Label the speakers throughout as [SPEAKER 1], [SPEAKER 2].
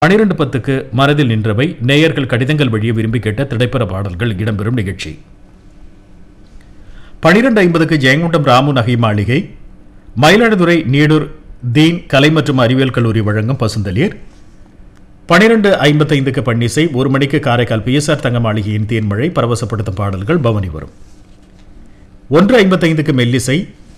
[SPEAKER 1] 12:10க்கு மனதில் நின்றவை நேயர்கள் கடிதங்கள் வழியே விரும்பி கேட்ட திரைப்பட பாடல்கள் இடம்பெறும் நிகழ்ச்சி. 12:50க்கு ஜெயங்கொண்டம் ராமு நகை மாளிகை, மயிலாடுதுறை நீடூர் தீன் கலை மற்றும் அறிவியல் கல்லூரி வழங்கும் பசுந்தளிர். 12:55க்கு பன்னிசை, 1 மணிக்கு காரைக்கால் பிஎஸ்ஆர் தங்க மாளிகையின் தேன்மழை பரவசப்படுத்தும் பாடல்கள் பவனி வரும். 1:55க்கு மெல்லிசை,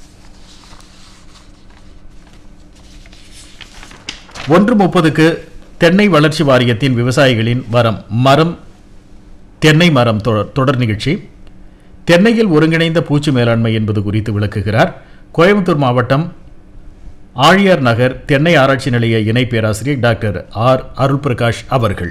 [SPEAKER 1] 1:30க்கு தென்னை வளர்ச்சி வாரியத்தின் விவசாயிகளின் மரம் தென்னை மரம் தொடர் நிகழ்ச்சி. தென்னையில் ஒருங்கிணைந்த பூச்சி மேலாண்மை என்பது குறித்து விளக்குகிறார் கோயம்புத்தூர் மாவட்டம் ஆழியார் நகர் தென்னை ஆராய்ச்சி நிலைய இணை பேராசிரியர் டாக்டர் ஆர் அருள் பிரகாஷ் அவர்கள்.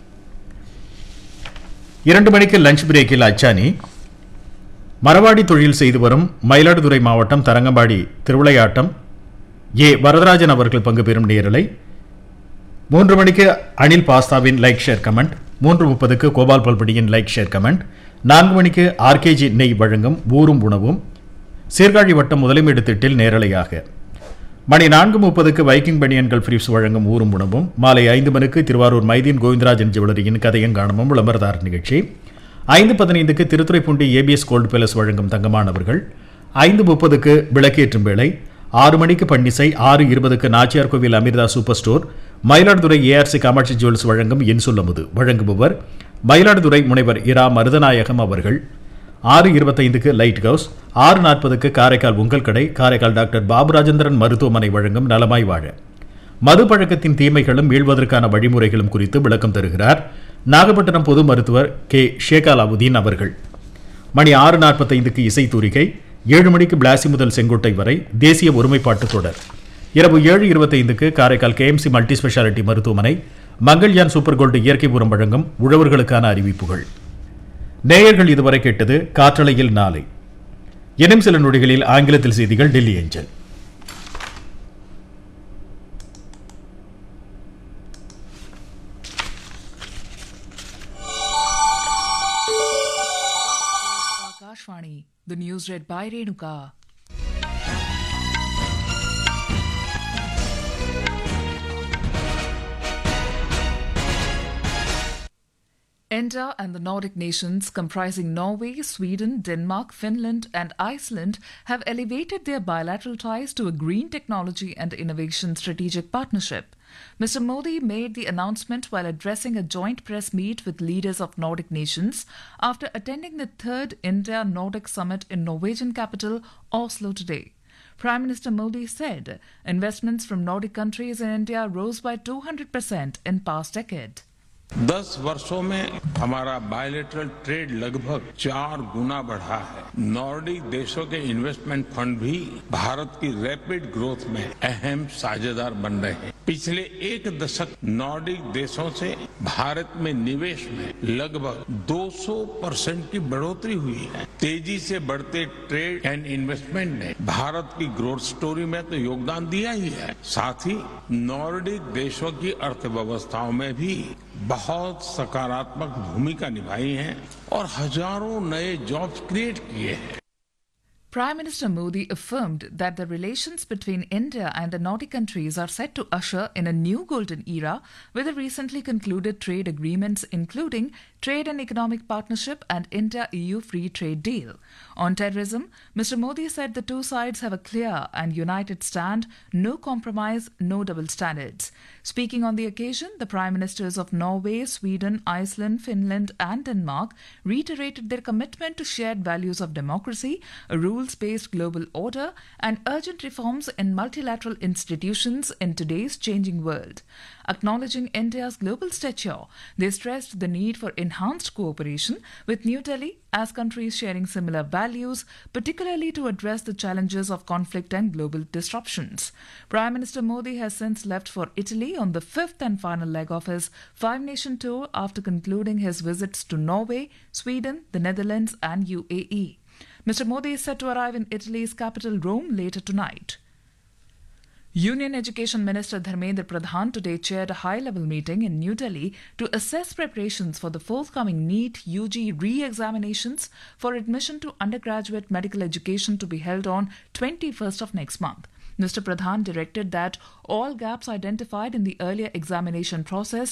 [SPEAKER 1] 2 மணிக்கு லஞ்ச் பிரேக்கில் அச்சானி, மரவாடி தொழில் செய்து வரும் மயிலாடுதுறை மாவட்டம் தரங்கம்பாடி திருவிளையாட்டம் ஏ வரதராஜன் அவர்கள் பங்கு பெறும் நேரலை. 3 மணிக்கு Anil பாஸ்தாவின் like share comment, 3:30க்கு Gopal பல்படியின் like share comment, 4 மணிக்கு ஆர்கேஜி நெய் வழங்கும் ஊரும் உணவும் சீர்காழி வட்டம் முதலிமேடு திட்டில் நேரலையாக. மணி 4:30க்கு வைக்கிங் பனியன்கள் ஃப்ரீப்ஸ் வழங்கும் ஊரும் உணவும். மாலை 5 மணிக்கு திருவாரூர் மைதீன் கோவிந்தராஜன் ஜுவல்லரியின் கதையங்கானமும் விளம்பரதார் நிகழ்ச்சி. 5:15க்கு திருத்துறைப்பூண்டி ஏபிஎஸ் கோல்டு பேலஸ் வழங்கும் தங்கமானவர்கள். 5:30க்கு விளக்கேற்றும் வேளை. 6 மணிக்கு பன்னிசை, 6:20க்கு நாச்சியார் கோவில் Amrita super store Mayiladuthurai ARC Kamakshi jewels வழங்கும் என் சொல்லமுது வழங்குபவர் மயிலாடுதுறை முனைவர் இரா மருதநாயகம் அவர்கள். 6:25க்கு லைட் ஹவுஸ். 6:40க்கு காரைக்கால் உங்கள் கடை காரைக்கால் டாக்டர் பாபு ராஜேந்திரன் மருத்துவமனை வழங்கும் நலமாய் வாழ மது பழக்கத்தின் தீமைகளும் மீள்வதற்கான வழிமுறைகளும் குறித்து விளக்கம் தருகிறார் நாகப்பட்டினம் பொது மருத்துவர் கே ஷேகாலாவுதீன் அவர்கள். மணி 6:45க்கு இசை தூரிகை. 7 மணிக்கு பிளாசி முதல் செங்கோட்டை வரை தேசிய ஒருமைப்பாட்டு தொடர். இரவு 7:25க்கு காரைக்கால் கேஎம்சி மல்டி ஸ்பெஷாலிட்டி மருத்துவமனை மங்கள்யான் சூப்பர் கோல்டு இயற்கை உரம் வழங்கும் உழவர்களுக்கான அறிவிப்புகள். நேயர்கள் இதுவரை கேட்டது காற்றலையில் நாளை. இன்னும் சில நொடிகளில் ஆங்கிலத்தில் செய்திகள் Delhi angel.
[SPEAKER 2] The news read by Renuka. India and the Nordic nations comprising Norway, Sweden, Denmark, Finland and Iceland have elevated their bilateral ties to a green technology and innovation strategic partnership. Mr. Modi made the announcement while addressing a joint press meet with leaders of Nordic nations after attending the 3rd India-Nordic Summit in Norwegian capital Oslo today. Prime Minister Modi said investments from Nordic countries in India rose by 200% in past decade.
[SPEAKER 3] 10 वर्षों में हमारा bilateral trade लगभग 4 गुना बढ़ा है। Nordic देशों के investment fund भी भारत की रैपिड ग्रोथ में अहम साझेदार बन रहे हैं। पिछले 1 दशक नॉर्डिक देशों से भारत में निवेश में लगभग 200% की बढ़ोतरी हुई है। तेजी से बढ़ते ट्रेड एंड इन्वेस्टमेंट ने भारत की ग्रोथ स्टोरी में तो योगदान दिया ही है, साथ ही नॉर्डिक देशों की अर्थव्यवस्थाओं में भी बहुत सकारात्मक भूमिका निभाई है और हजारों नए जॉब्स क्रिएट किए हैं.
[SPEAKER 2] Prime Minister Modi affirmed that the relations between India and the Nordic countries are set to usher in a new golden era with the recently concluded trade agreements including Trade and Economic Partnership and India-EU Free Trade Deal. On terrorism, Mr. Modi said the two sides have a clear and united stand, no compromise, no double standards. Speaking on the occasion, the Prime Ministers of Norway, Sweden, Iceland, Finland and Denmark reiterated their commitment to shared values of democracy, a rules-based global order and urgent reforms in multilateral institutions in today's changing world. Acknowledging India's global stature, they stressed the need for enhanced cooperation with New Delhi as countries sharing similar values, particularly to address the challenges of conflict and global disruptions. Prime Minister Modi has since left for Italy on the 5th and final leg of his 5-nation tour after concluding his visits to Norway, Sweden, the Netherlands and UAE. Mr. Modi is set to arrive in Italy's capital Rome later tonight. Union Education Minister Dharmendra Pradhan today chaired a high-level meeting in New Delhi to assess preparations for the forthcoming NEET UG re-examinations for admission to undergraduate medical education to be held on 21st of next month. Mr. Pradhan directed that all gaps identified in the earlier examination process